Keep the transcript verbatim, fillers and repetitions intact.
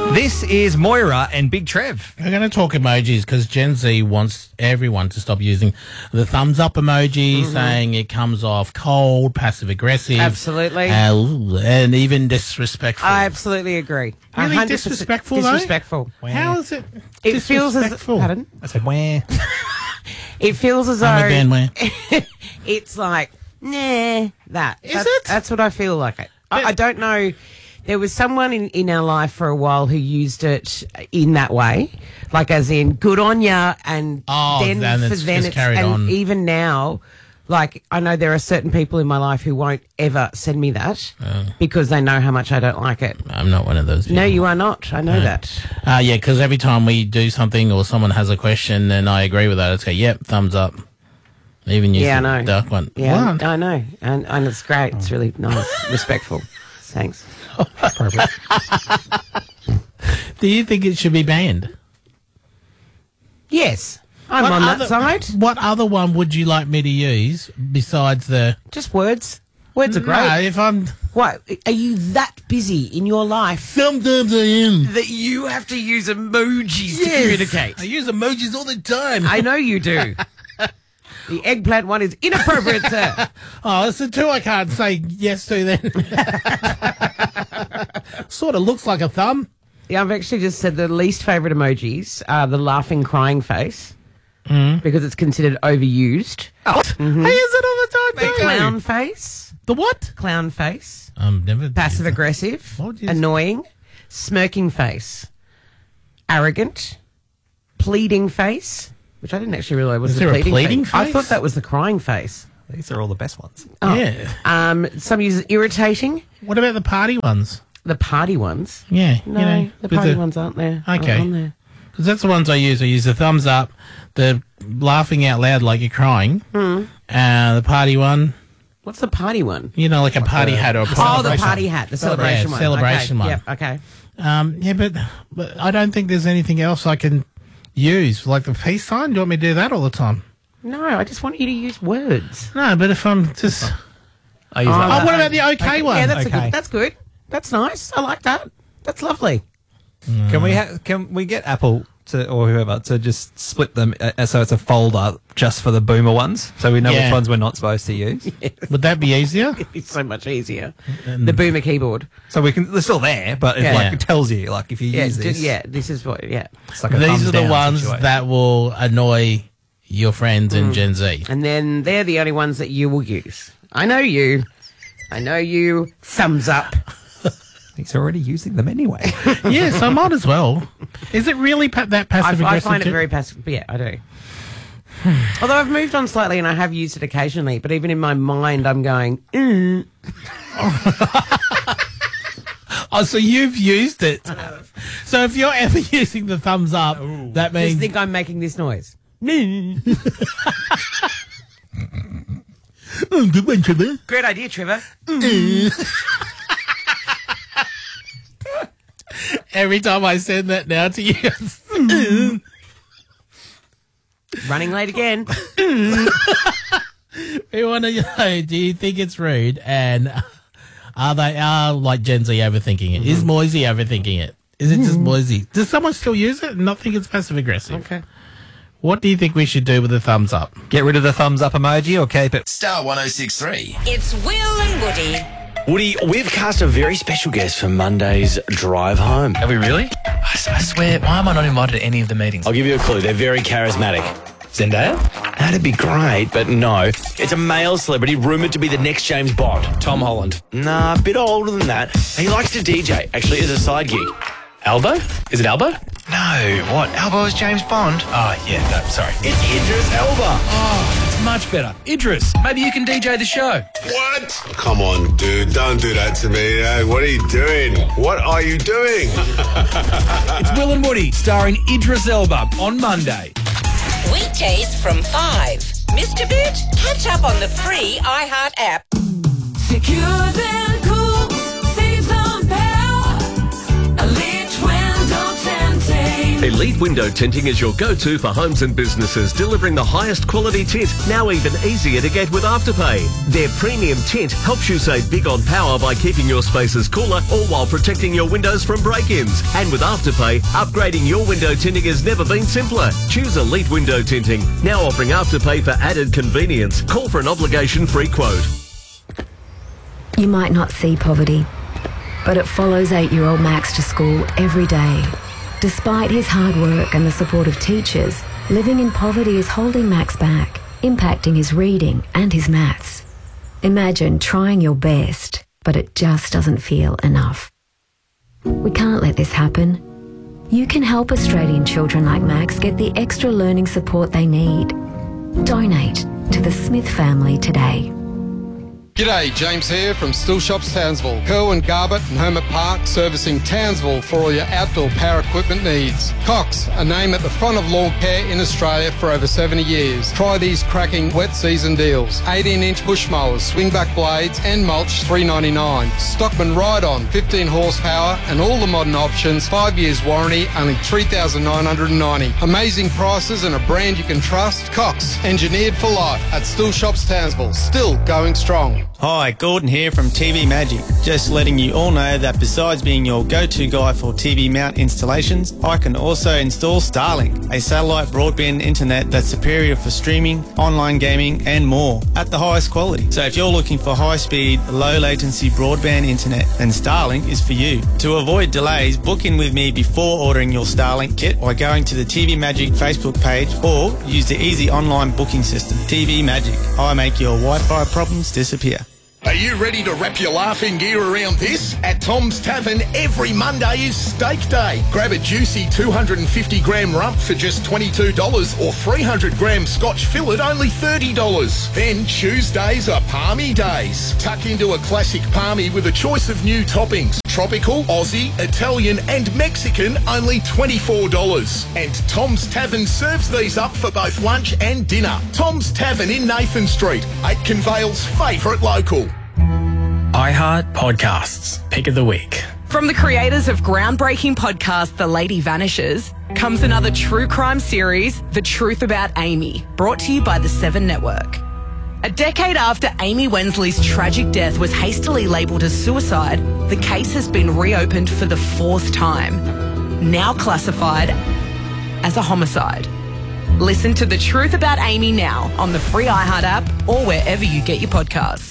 This is Moira and Big Trev. We're going to talk emojis because Gen Z wants everyone to stop using the thumbs up emoji, mm-hmm. saying it comes off cold, passive-aggressive. Absolutely. Uh, and even disrespectful. I absolutely agree. Really disrespectful, though? Disrespectful. Where? How is it It feels as... Pardon? I said, where? It feels as though... I'm a band where? It's like, nah, that. Is that's, it? That's what I feel like it. I, I don't know... There was someone in, in our life for a while who used it in that way, like as in good on ya, and oh, then then for it's then just it's carried and on. even now, like I know there are certain people in my life who won't ever send me that Oh. because they know how much I don't like it. I'm not one of those people. No, you are not. I know No. that. Uh, yeah, because every time we do something or someone has a question and I agree with that, it's go, yep, thumbs up. Even use Yeah, I the know. dark one. Yeah, What? I know, and and it's great. It's really nice, respectful. Thanks. Do you think it should be banned? Yes, I'm What on other- that side. What other one would you like me to use besides the... Just words. Words are great. No, if I'm... What, are you that busy in your life Sometimes I am. that you have to use emojis to Yes. communicate? I use emojis all the time. I know you do. The eggplant one is inappropriate, sir. Oh, it's the two I can't say yes to then. Sort of looks like a thumb. Yeah, I've actually just said the least favourite emojis are the laughing, crying face Mm. because it's considered overused. Oh. Mm-hmm. I use it all the time The too. clown face. The what? Clown face. Um, never. Passive aggressive. What would you Annoying. Smirking face. Arrogant. Pleading face. Which I didn't actually realise was Is the there a pleading, pleading face. I face? thought that was the crying face. These are all the best ones. Oh. Yeah. Um, some use irritating. What about the party ones? The party ones. Yeah. No, you know, the with party ones aren't there. Aren't Okay. on there. Because that's the ones I use. I use the thumbs up, the laughing out loud like you're crying, Mm. uh, the party one. What's the party one? You know, like a party the- hat or a Oh, the celebration. party hat, the celebration Yeah, one. celebration okay. one. Yep, okay. Um, yeah, but, but I don't think there's anything else I can use. Like the peace sign? Do you want me to do that all the time? No, I just want you to use words. No, but if I'm just... I use Oh, that. Oh, what about the okay, one? Yeah, that's a Okay. good. That's good. That's nice. I like that. That's lovely. Can we ha- can we get Apple to or whoever to just split them uh, so it's a folder just for the boomer ones, so we know Yeah. which ones we're not supposed to use. Would that be easier? It's so much easier. The boomer keyboard. So we can. They're still there, but it, Yeah. like it tells you like if you Yeah, use d- this. yeah. This is what. Yeah, It's like a These thumbs are the down ones situation. that will annoy your friends in Gen Z. and then they're the only ones that you will use. I know you. I know you. Thumbs up. He's already using them anyway. Yes, I might as well. Is it really pa- that I, passive I aggressive? find it too? very passive. Yeah, I do. Although I've moved on slightly and I have used it occasionally, but even in my mind, I'm going. Mm. Oh, so you've used it. So if you're ever using the thumbs up, that Just means... think I'm making this noise. Oh, good one, Trevor. Great idea, Trevor. Every time I send that now to you, Running late again. we want to know, do you think it's rude? And are they, are like Gen Z overthinking it? Is Moisey overthinking it? Is it just Moisey? Does someone still use it and not think it's passive aggressive? Okay. What do you think we should do with the thumbs up? Get rid of the thumbs up emoji or keep it. Star one oh six three. It's Will and Woody. Woody, we've cast a very special guest for Monday's drive home. Have we really? I, s- I swear, why am I not invited to any of the meetings? I'll give you a clue. They're very charismatic. Zendaya? That'd be great, but no. It's a male celebrity rumoured to be the next James Bond. Tom Holland. Nah, a bit older than that. He likes to D J, actually, as a side gig. Albo? Is it Albo? No, what? Albo is James Bond? Oh, yeah, no, sorry. It's Idris Elba. Oh, it's much better. Idris, maybe you can D J the show. What? Come on, dude. Don't do that to me. Hey, what are you doing? What are you doing? It's Will and Woody, starring Idris Elba on Monday. Weekdays from five. Missed a bit? Catch up on the free iHeart app. Secure and cool, saves on power. A lit when don't temptate. Elite Window Tinting is your go-to for homes and businesses, delivering the highest quality tint, now even easier to get with Afterpay. Their premium tint helps you save big on power by keeping your spaces cooler, all while protecting your windows from break-ins. And with Afterpay, upgrading your window tinting has never been simpler. Choose Elite Window Tinting, now offering Afterpay for added convenience. Call for an obligation-free quote. You might not see poverty, but it follows eight-year-old Max to school every day. Despite his hard work and the support of teachers, living in poverty is holding Max back, impacting his reading and his maths. Imagine trying your best, but it just doesn't feel enough. We can't let this happen. You can help Australian children like Max get the extra learning support they need. Donate to the Smith family today. G'day, James here from Still Shops Townsville. Kerwin Garbutt and Hermit Park servicing Townsville for all your outdoor power equipment needs. Cox, a name at the front of lawn care in Australia for over seventy years. Try these cracking wet season deals. eighteen inch bush mowers, swingback blades and mulch three ninety-nine. Stockman Ride-On, fifteen horsepower and all the modern options, five years warranty, only three thousand nine hundred ninety. Amazing prices and a brand you can trust. Cox, engineered for life at Still Shops Townsville. Still going strong. Hi, Gordon here from T V Magic. Just letting you all know that besides being your go-to guy for T V mount installations, I can also install Starlink, a satellite broadband internet that's superior for streaming, online gaming and more at the highest quality. So if you're looking for high-speed, low-latency broadband internet, then Starlink is for you. To avoid delays, book in with me before ordering your Starlink kit by going to the T V Magic Facebook page or use the easy online booking system. T V Magic. I make your Wi-Fi problems disappear. Are you ready to wrap your laughing gear around this? At Tom's Tavern, every Monday is Steak Day. Grab a juicy two hundred fifty gram rump for just twenty-two dollars or three hundred gram Scotch fillet only thirty dollars. Then Tuesdays are Palmy Days. Tuck into a classic palmy with a choice of new toppings. Tropical, Aussie, Italian and Mexican only twenty-four dollars. And Tom's Tavern serves these up for both lunch and dinner. Tom's Tavern in Nathan Street, Aitken Vale's favourite local. iHeart Podcasts, Pick of the Week. From the creators of groundbreaking podcast The Lady Vanishes comes another true crime series, The Truth About Amy, brought to you by the Seven Network. A decade after Amy Wensley's tragic death was hastily labelled as suicide, the case has been reopened for the fourth time, now classified as a homicide. Listen to The Truth About Amy now on the free iHeart app or wherever you get your podcasts.